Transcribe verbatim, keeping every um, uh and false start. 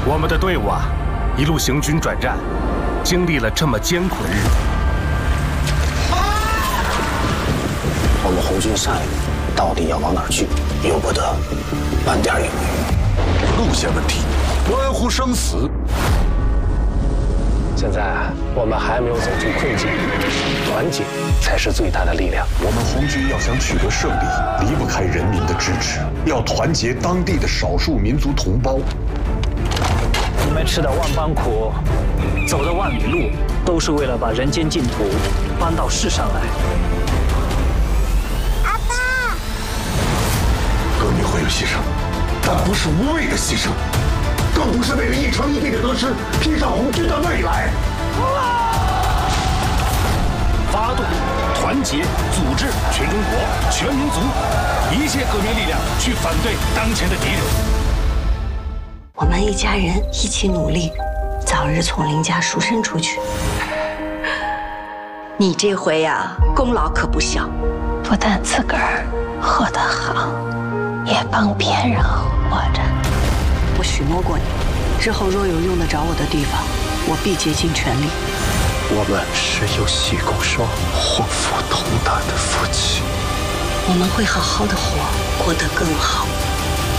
我们的队伍啊，一路行军转战，经历了这么艰苦的日子。 我们红军上一步到底要往哪儿去？由不得半点犹豫。 路线问题，关乎生死。 现在我们还没有走出困境，团结才是最大的力量。 我们红军要想取得胜利，离不开人民的支持，要团结当地的少数民族同胞。 你们吃的万般苦，走的万里路，都是为了把人间净土搬到世上来。 阿爸， 革命会有牺牲，但不是无谓的牺牲，更不是为了一城一地的得失拼上红军的未来。 发动、团结、组织全中国、全民族一切革命力量，去反对当前的敌人。 我们一家人一起努力，早日从林家赎身出去。你这回呀、啊，功劳可不小， 不但自个儿活得好，也帮别人活着。 我许诺过你，之后若有用得着我的地方，我必竭尽全力。 我们是有血共霜、祸福同担的夫妻。 我们会好好的活，过得更好。